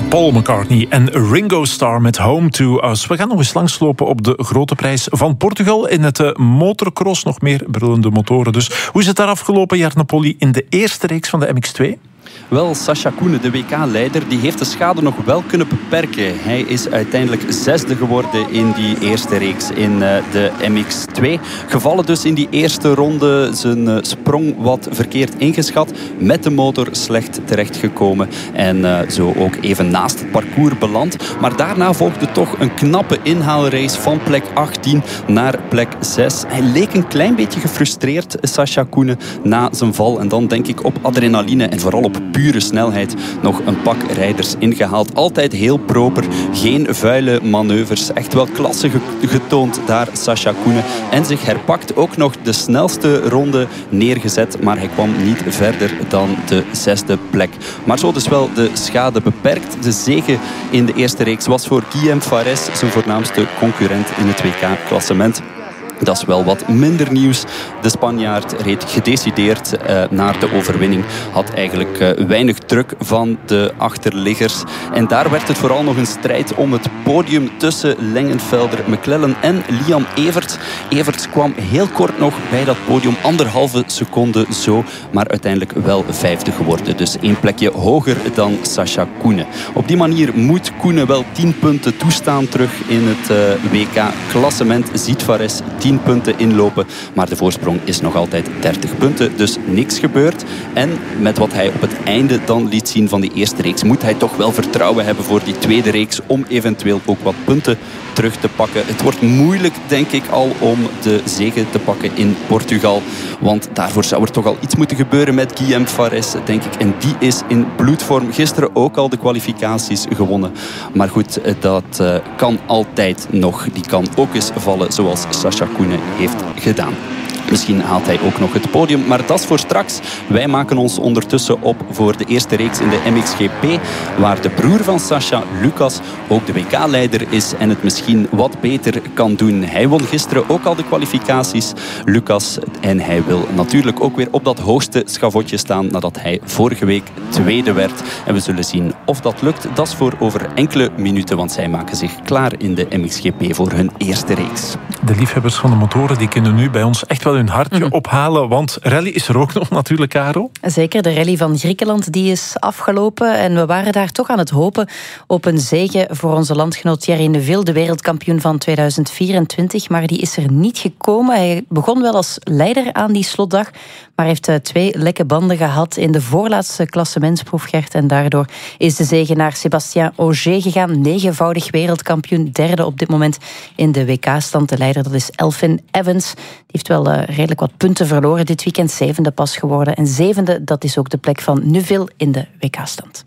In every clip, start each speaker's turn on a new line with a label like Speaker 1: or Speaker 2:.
Speaker 1: Paul McCartney en Ringo Starr met Home to Us. We gaan nog eens langslopen op de grote prijs van Portugal in het motorcross. Nog meer brullende motoren dus. Hoe is het daar afgelopen, Jarno Polly, in de eerste reeks van de MX2?
Speaker 2: Wel, Sascha Koenen, de WK-leider, die heeft de schade nog wel kunnen beperken. Hij is uiteindelijk 6e geworden in die eerste reeks in de MX2. Gevallen dus in die eerste ronde, zijn sprong wat verkeerd ingeschat. Met de motor slecht terechtgekomen. En zo ook even naast het parcours beland. Maar daarna volgde toch een knappe inhaalrace van plek 18 naar plek 6. Hij leek een klein beetje gefrustreerd, Sascha Koenen, na zijn val. En dan denk ik op adrenaline en vooral op pure snelheid nog een pak rijders ingehaald. Altijd heel proper, geen vuile manoeuvres. Echt wel klasse getoond daar, Sascha Koenen. En zich herpakt, ook nog de snelste ronde neergezet. Maar hij kwam niet verder dan de 6e plek. Maar zo dus wel de schade beperkt. De zege in de eerste reeks was voor Guillem Farés, zijn voornaamste concurrent in het WK-klassement. Dat is wel wat minder nieuws. De Spanjaard reed gedecideerd naar de overwinning. Had eigenlijk weinig druk van de achterliggers. En daar werd het vooral nog een strijd om het podium tussen Lengenfelder, McLellan en Liam Everts. Everts kwam heel kort nog bij dat podium, 1,5 seconde zo, maar uiteindelijk wel 5e geworden. Dus 1 plekje hoger dan Sascha Koenen. Op die manier moet Koenen wel 10 punten toestaan terug in het WK-klassement. Ziet Farés 10 punten inlopen, maar de voorsprong is nog altijd 30 punten, dus niks gebeurd. En met wat hij op het einde dan liet zien van die eerste reeks, moet hij toch wel vertrouwen hebben voor die tweede reeks om eventueel ook wat punten terug te pakken. Het wordt moeilijk, denk ik, al om de zege te pakken in Portugal, want daarvoor zou er toch al iets moeten gebeuren met Guillem Farés, denk ik. En die is in bloedvorm. Gisteren ook al de kwalificaties gewonnen. Maar goed, dat kan altijd nog. Die kan ook eens vallen, zoals Sascha Koenen heeft gedaan. Misschien haalt hij ook nog het podium, maar dat is voor straks. Wij maken ons ondertussen op voor de eerste reeks in de MXGP, waar de broer van Sascha, Lucas, ook de WK-leider is en het misschien wat beter kan doen. Hij won gisteren ook al de kwalificaties, Lucas, en hij wil natuurlijk ook weer op dat hoogste schavotje staan nadat hij vorige week tweede werd. En we zullen zien of dat lukt. Dat is voor over enkele minuten, want zij maken zich klaar in de MXGP voor hun eerste reeks.
Speaker 1: De liefhebbers van de motoren die kunnen nu bij ons echt wel hun hartje ophalen, want rally is er ook nog natuurlijk, Caro.
Speaker 3: Zeker, de rally van Griekenland die is afgelopen en we waren daar toch aan het hopen op een zege voor onze landgenoot Thierry Neuville, de wereldkampioen van 2024, maar die is er niet gekomen. Hij begon wel als leider aan die slotdag, maar heeft 2 lekke banden gehad in de voorlaatste klassementsproef, Gert, en daardoor is de zege naar Sébastien Ogier gegaan, 9-voudig wereldkampioen, 3e op dit moment in de WK-stand. De leider, dat is Elfyn Evans. Die heeft wel redelijk wat punten verloren dit weekend, 7e pas geworden. En 7e, dat is ook de plek van Neuville in de WK-stand.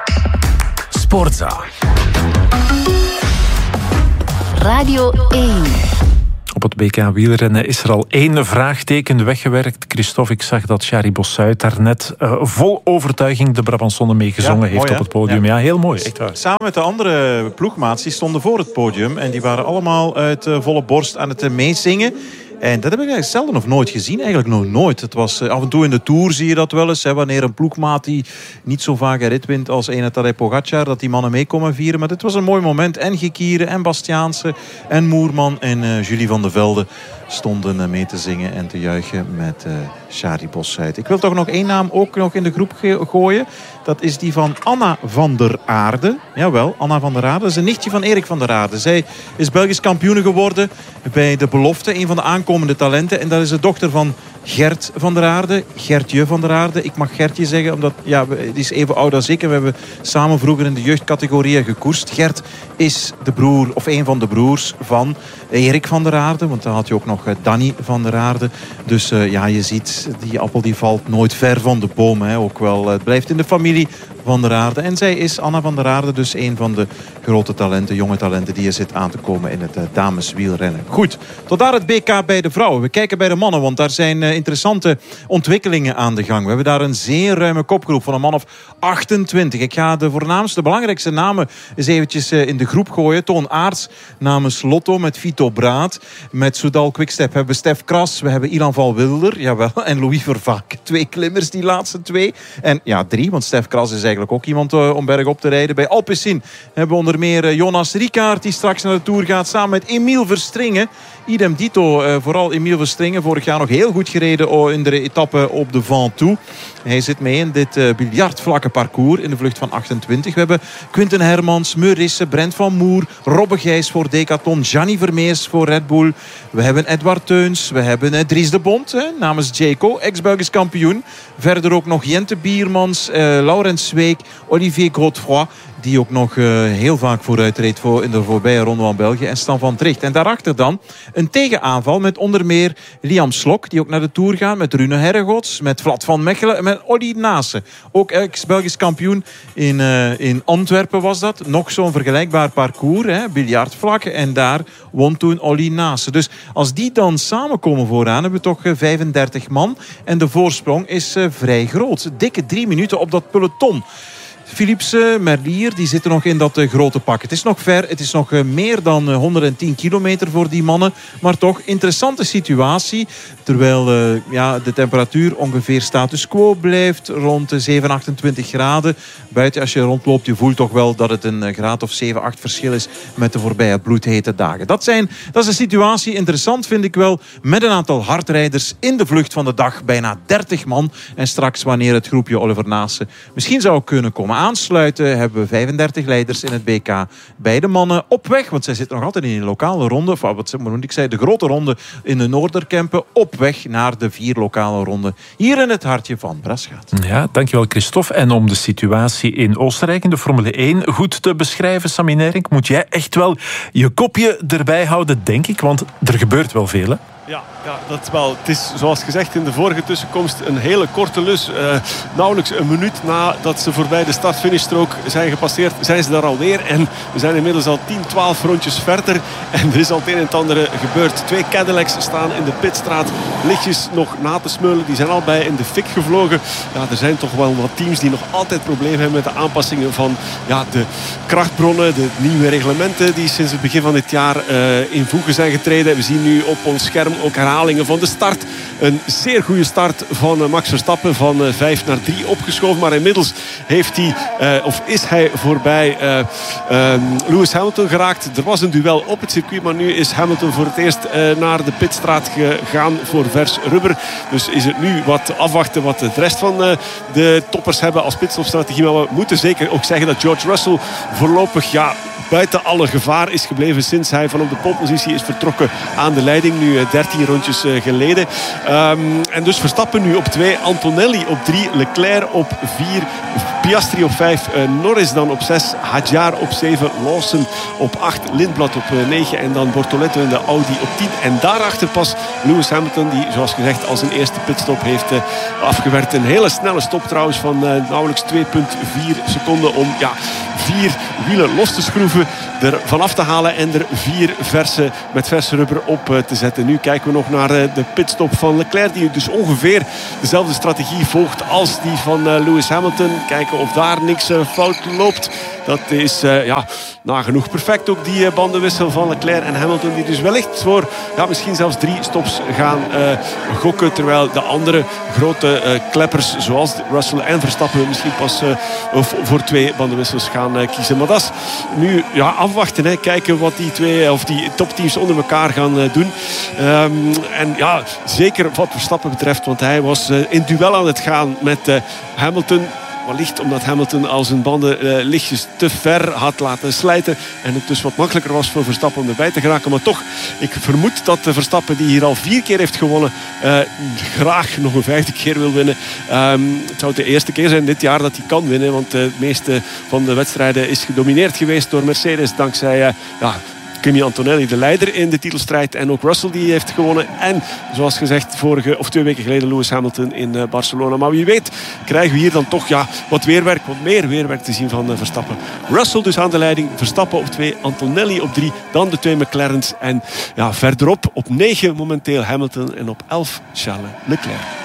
Speaker 4: Sportza.
Speaker 5: Radio 1.
Speaker 1: Op het WK wielrennen is er al 1 vraagteken weggewerkt. Christophe, ik zag dat Shari Bossuit daarnet vol overtuiging de Brabantsonne meegezongen heeft op het podium. Ja, heel mooi. Echt waar.
Speaker 6: Samen met de andere ploegmaats, die stonden voor het podium. En die waren allemaal uit volle borst aan het meezingen. En dat heb ik eigenlijk zelden of nooit gezien. Eigenlijk nog nooit. Het was, af en toe in de Tour zie je dat wel eens. Hè, wanneer een ploegmaat die niet zo vaak een rit wint als ene Tadej Pogacar, dat die mannen mee komen vieren. Maar dit was een mooi moment. En Gekieren en Bastiaanse en Moerman en Julie van de Velde stonden mee te zingen en te juichen met Shari Bossuit. Ik wil toch nog 1 naam ook nog in de groep gooien. Dat is die van Anna van der Aarde. Jawel, Anna van der Aarde. Dat is een nichtje van Erik van der Aarde. Zij is Belgisch kampioene geworden bij de belofte. Een van de aankomende talenten. En dat is de dochter van Gert van der Aarde. Gertje van der Aarde. Ik mag Gertje zeggen, omdat die is even oud als ik. En we hebben samen vroeger in de jeugdcategorieën gekoerst. Gert is de broer, of een van de broers van Erik van der Aarde. Want dan had je ook nog Danny van der Aarde. Dus je ziet, die appel die valt nooit ver van de boom. Hè. Ook wel, het blijft in de familie van der Aarde. En zij is, Anna van der Aarde, dus een van de grote talenten, jonge talenten die er zit aan te komen in het dameswielrennen. Goed, tot daar het BK bij de vrouwen. We kijken bij de mannen, want daar zijn interessante ontwikkelingen aan de gang. We hebben daar een zeer ruime kopgroep van een man of 28. Ik ga de voornaamste, belangrijkste namen eens eventjes in de groep gooien. Toon Aerts namens Lotto met Vito Braat. Met Soudal Quickstep hebben we Stef Kras. We hebben Ilan van Wilder, jawel, en Louis Vervaken. 2 klimmers, die laatste 2. En 3, want Stef Kras is eigenlijk ook iemand om bergop te rijden. Bij Alpecin hebben we onder meer Jonas Rickaert, die straks naar de Tour gaat, samen met Emiel Verstringen. Idem dito, vooral Emiel Verstringen. Vorig jaar nog heel goed gereden in de etappe op de Ventoux. Hij zit mee in dit biljartvlakke parcours in de vlucht van 28. We hebben Quinten Hermans, Meurisse, Brent van Moer, Robbe Gijs voor Decathlon, Gianni Vermeers voor Red Bull. We hebben Edward Teuns, we hebben Dries de Bond namens Jayco, ex-Belgisch kampioen. Verder ook nog Jente Biermans, Laurens Zweek, Olivier Godefroy, die ook nog heel vaak vooruit reed in de voorbije Ronde van België. En Stan van Tricht. En daarachter dan een tegenaanval met onder meer Liam Slok, die ook naar de Tour gaat. Met Rune Herregots, met Vlad van Mechelen en met Olly Nase. Ook ex-Belgisch kampioen in Antwerpen was dat. Nog zo'n vergelijkbaar parcours, biljartvlak. En daar won toen Olly Nase. Dus als die dan samenkomen vooraan, hebben we toch 35 man. En de voorsprong is vrij groot. Dikke 3 minuten op dat peloton. Philipsen, Merlier, die zitten nog in dat grote pak. Het is nog ver, het is nog meer dan 110 kilometer voor die mannen. Maar toch, interessante situatie. Terwijl de temperatuur ongeveer status quo blijft. Rond de 7, 28 graden. Buiten, als je rondloopt, je voelt toch wel dat het een graad of 7, 8 verschil is met de voorbije bloedhete dagen. Dat is een situatie, interessant vind ik wel, met een aantal hardrijders in de vlucht van de dag. Bijna 30 man. En straks, wanneer het groepje Oliver Nase misschien zou kunnen komen aansluiten, hebben we 35 leiders in het BK. Beide mannen op weg, want zij zitten nog altijd in een lokale ronde. Of wat moet ik zeggen, de grote ronde in de Noorderkempen. Op weg naar de 4 lokale ronden. Hier in het hartje van Braschaat.
Speaker 1: Ja, dankjewel Christophe. En om de situatie in Oostenrijk in de Formule 1 goed te beschrijven, Sami Nering, moet jij echt wel je kopje erbij houden, denk ik. Want er gebeurt wel veel, hè?
Speaker 7: Ja, dat wel. Het is zoals gezegd in de vorige tussenkomst een hele korte lus. Nauwelijks een minuut nadat ze voorbij de start-finishstrook zijn gepasseerd, zijn ze daar alweer. En we zijn inmiddels al 10, 12 rondjes verder. En er is al het een en het andere gebeurd. 2 Cadillacs staan in de pitstraat. Lichtjes nog na te smeulen. Die zijn al bij in de fik gevlogen. Ja, er zijn toch wel wat teams die nog altijd problemen hebben met de aanpassingen van de krachtbronnen. De nieuwe reglementen die sinds het begin van dit jaar in voege zijn getreden. We zien nu op ons scherm ook herhalingen van de start. Een zeer goede start van Max Verstappen, van 5 naar 3 opgeschoven. Maar inmiddels is hij voorbij Lewis Hamilton geraakt. Er was een duel op het circuit, maar nu is Hamilton voor het eerst naar de pitstraat gegaan voor vers rubber. Dus is het nu wat afwachten wat de rest van de toppers hebben als pitstopstrategie. Maar we moeten zeker ook zeggen dat George Russell voorlopig buiten alle gevaar is gebleven sinds hij van op de polepositie is vertrokken aan de leiding. Nu 13 rondjes geleden. En dus Verstappen nu op 2, Antonelli op 3, Leclerc op 4, Piastri op 5, Norris dan op 6, Hadjar op 7, Lawson op 8, Lindblad op 9 en dan Bortoletto in de Audi op 10. En daarachter pas Lewis Hamilton, die zoals gezegd als een eerste pitstop heeft afgewerkt. Een hele snelle stop trouwens van nauwelijks 2,4 seconden om 4 wielen los te schroeven, er vanaf te halen en er 4 met verse rubber op te zetten. Nu kijken we nog naar de pitstop van Leclerc, die dus ongeveer dezelfde strategie volgt als die van Lewis Hamilton. Kijken of daar niks fout loopt. Dat is nagenoeg perfect. Ook die bandenwissel van Leclerc en Hamilton, die dus wellicht voor misschien zelfs 3 stops gaan gokken. Terwijl de andere grote kleppers zoals Russell en Verstappen misschien pas voor 2 bandenwissels gaan kiezen. Maar dat is nu afwachten. Kijken wat die topteams onder elkaar gaan doen. En zeker wat Verstappen betreft. Want hij was in duel aan het gaan met Hamilton. Wellicht omdat Hamilton al zijn banden lichtjes te ver had laten slijten. En het dus wat makkelijker was voor Verstappen om erbij te geraken. Maar toch, ik vermoed dat Verstappen, die hier al 4 keer heeft gewonnen, graag nog een 5e keer wil winnen. Het zou de eerste keer zijn dit jaar dat hij kan winnen. Want de meeste van de wedstrijden is gedomineerd geweest door Mercedes. Dankzij Kimi Antonelli, de leider in de titelstrijd. En ook Russell, die heeft gewonnen. En zoals gezegd, 2 weken geleden Lewis Hamilton in Barcelona. Maar wie weet krijgen we hier dan toch wat meer weerwerk te zien van Verstappen. Russell dus aan de leiding. Verstappen op 2, Antonelli op 3. Dan de 2 McLaren's. En verderop op 9 momenteel Hamilton. En op 11 Charles Leclerc.